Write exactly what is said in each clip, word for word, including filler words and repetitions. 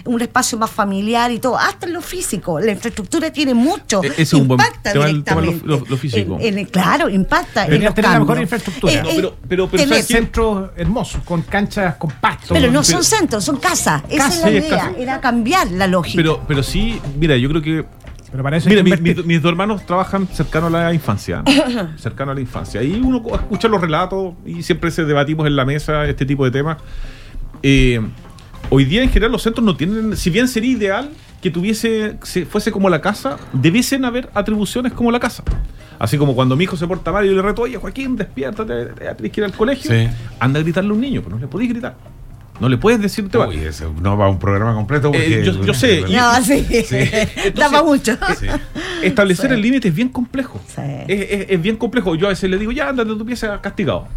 un espacio más familiar y todo, hasta en lo físico. La infraestructura tiene mucho, e- es un impacta buen, directamente. Lo, lo, lo físico. En, en, claro, impacta Pero en los tener la mejor cambios. infraestructura. Eh, No, eh, pero, pero, pero, tener- ¿sabes qué? Centros hermosos, con canchas con pasto. Pero no con- son centros, son casas. Esa Casas, es la sí, idea, casas. era cambiar la lógica. Pero, pero sí, mira, yo creo que Pero para eso Mira, hay que mi- invertir. mi- mis dos hermanos trabajan cercano a la infancia, ¿no? cercano a la infancia. Y uno escucha los relatos y siempre se debatimos en la mesa este tipo de temas. Eh, hoy día en general los centros no tienen, si bien sería ideal que tuviese, se fuese como la casa, debiesen haber atribuciones como la casa. Así como cuando mi hijo se porta mal y yo le reto, oye Joaquín, despiértate, tienes que ir al colegio, Sí. anda a gritarle a un niño, pero no le podés gritar. No le puedes decir te va. Uy, ese no va a un programa completo porque... Eh, yo- yo sé, y- No, sí, Entonces, daba mucho. Sí. Establecer Sí. el límite es bien complejo. Sí. Es, es- es bien complejo. Yo a veces le digo, ya, ándate tu pieza castigado.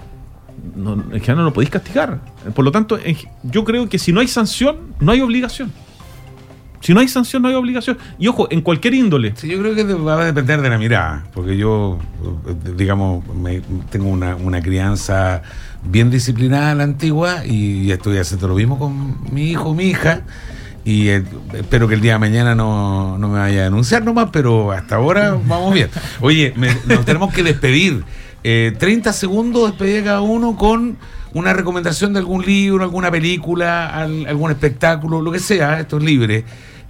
No, en general no lo podéis castigar. Por lo tanto, en- yo creo que si no hay sanción, no hay obligación. Si no hay sanción, no hay obligación. Y ojo, en cualquier índole. Sí, yo creo que va a depender de la mirada, porque yo, eh, digamos, me- tengo una, una crianza bien disciplinada a la antigua y estoy haciendo lo mismo con mi hijo, mi hija, y eh, espero que el día de mañana no, no me vaya a denunciar nomás, pero hasta ahora vamos bien. Oye, me- nos tenemos que despedir. Eh, treinta segundos, despedir a cada uno con una recomendación de algún libro, alguna película, al- algún espectáculo, lo que sea, esto es libre.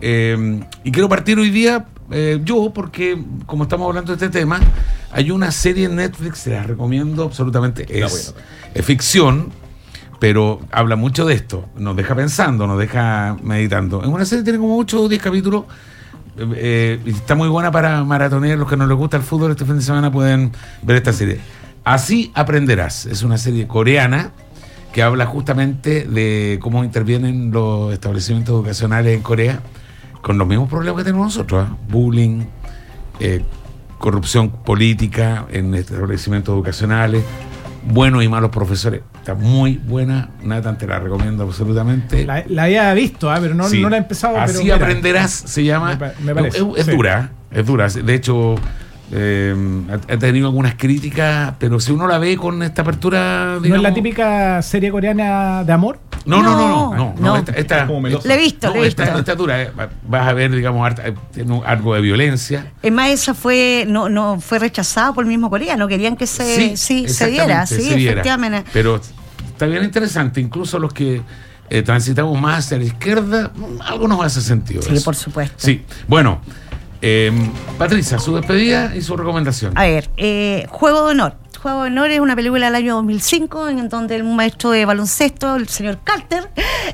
Eh, y quiero partir hoy día eh, yo, porque como estamos hablando de este tema, hay una serie en Netflix, se la recomiendo absolutamente, Está es, bueno. es ficción, pero habla mucho de esto, nos deja pensando, nos deja meditando. Es una serie que tiene como ocho o diez capítulos, eh, eh, y está muy buena para maratonear. Los que no les gusta el fútbol este fin de semana pueden ver esta serie. Así aprenderás, es una serie coreana que habla justamente de cómo intervienen los establecimientos educacionales en Corea con los mismos problemas que tenemos nosotros, ¿eh? Bullying, eh, corrupción política en establecimientos educacionales, buenos y malos profesores. Está muy buena, Nathan, te la recomiendo absolutamente. La, la había visto, ¿eh? pero no, Sí. no la he empezado. Así pero mira, aprenderás, se llama. Me pa- me parece, es es sí. dura, es dura. De hecho, eh, ha ha tenido algunas críticas, pero si uno la ve con esta apertura, ¿No digamos, es la típica serie coreana de amor? No, no, no, no, No, no, no. no, esta, esta- Es como melosa. Le he visto, no, le he esta, visto. esta dura, eh. Vas a ver, digamos, harta- eh, tiene un- algo de violencia. Es más, esa fue, no, no fue rechazada por el mismo Corea, no querían que se, sí, se diera, exactamente, sí, se viera. efectivamente. Pero está bien interesante, incluso los que eh, transitamos más hacia la izquierda, mm, algo nos hace sentido. Sí, eso. por supuesto. Sí, bueno, eh, Patricia, su despedida y su recomendación. A ver, eh, Juego de Honor. Juego de Honor es una película del año dos mil cinco en donde un maestro de baloncesto, el señor Carter,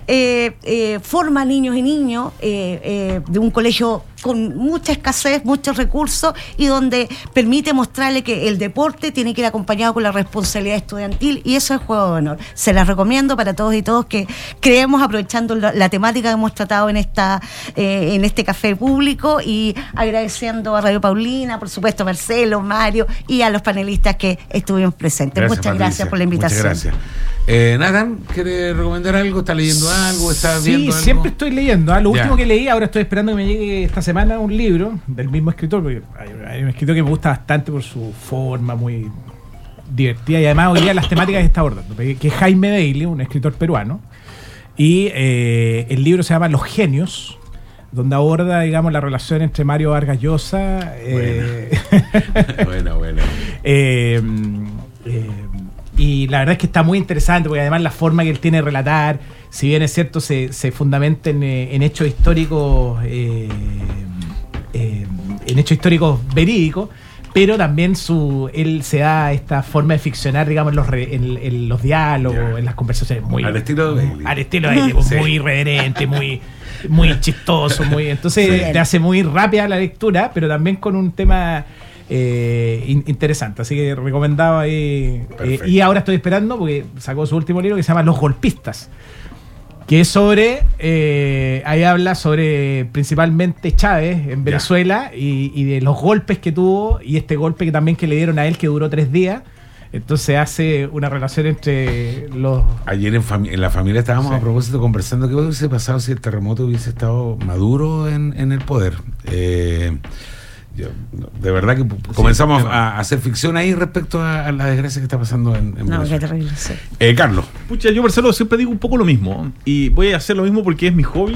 eh, eh, forma niños y niños eh, eh, de un colegio con mucha escasez, muchos recursos, y donde permite mostrarle que el deporte tiene que ir acompañado con la responsabilidad estudiantil, y eso es Juego de Honor. Se las recomiendo para todos y todos que creemos, aprovechando la, la temática que hemos tratado en esta eh, en este café público, y agradeciendo a Radio Paulina, por supuesto a Marcelo, Mario y a los panelistas que estuvimos presentes. Gracias, Muchas Patricia. gracias por la invitación. Muchas gracias. Eh, Nathan, ¿quiere recomendar algo? ¿Está leyendo algo? ¿Está Sí, viendo algo? siempre estoy leyendo. ¿ah? Lo Ya. último que leí, ahora estoy esperando que me llegue esta semana un libro del mismo escritor, porque hay, hay un escritor que me gusta bastante por su forma muy divertida, y además hoy día las temáticas que está abordando, que es Jaime Bailey, un escritor peruano, y eh, el libro se llama Los Genios, donde aborda, digamos, la relación entre Mario Vargas Llosa, eh, Bueno, bueno. eh, eh, y la verdad es que está muy interesante, porque además la forma que él tiene de relatar, si bien es cierto, se, se fundamenta en, eh, en hechos históricos, eh, eh, en hechos históricos verídicos, pero también su él se da esta forma de ficcionar, digamos, en los, re- en, en los diálogos, Ya. en las conversaciones, muy Al estilo de Bailey. al estilo de Bailey, pues, Sí. muy irreverente, muy muy chistoso, muy entonces Sí. te hace muy rápida la lectura, pero también con un tema eh, in- interesante, así que recomendado ahí. eh, Perfecto. y ahora estoy esperando porque sacó su último libro que se llama Los Golpistas, que es sobre, eh, ahí habla sobre principalmente Chávez en Venezuela y, y de los golpes que tuvo, y este golpe que también que le dieron a él que duró tres días. Entonces hace una relación entre los... Ayer en, fami- en la familia estábamos Sí. a propósito conversando qué hubiese pasado si el terremoto hubiese estado Maduro en, en el poder. Eh, yo, no, de verdad que p- comenzamos tema. a, a hacer ficción ahí respecto a, a la desgracia que está pasando en, en No, qué Venezuela. terrible, sí. Eh, Carlos. Pucha, yo Marcelo siempre digo un poco lo mismo y voy a hacer lo mismo porque es mi hobby.